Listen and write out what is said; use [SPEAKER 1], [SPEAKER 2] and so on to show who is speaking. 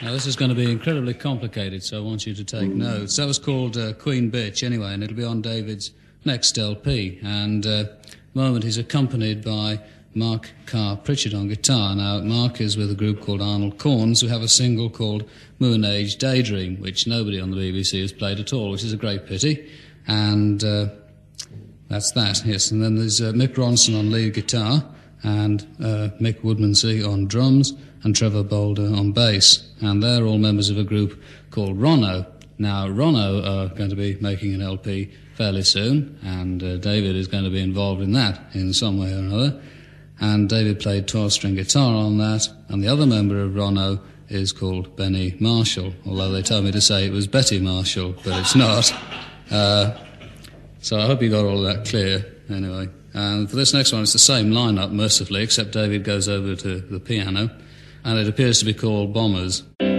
[SPEAKER 1] Now, this is going to be incredibly complicated, so I want you to take notes. That was called Queen Bitch, anyway, and it'll be on David's next LP. And at the moment, he's accompanied by Mark Carr Pritchard on guitar. Now, Mark is with a group called Arnold Corns, who have a single called Moon Age Daydream, which nobody on the BBC has played at all, which is a great pity. And that's that, yes. And then there's Mick Ronson on lead guitar, and Mick Woodmansey on drums, and Trevor Boulder on bass. And they're all members of a group called Rono. Now, Rono are going to be making an LP fairly soon, and David is going to be involved in that in some way or another. And David played 12-string guitar on that, and the other member of Rono is called Benny Marshall, although they told me to say it was Betty Marshall, but it's not. So I hope you got all of that clear, anyway. And for this next one, it's the same lineup, mercifully, except David goes over to the piano, and it appears to be called Bombers.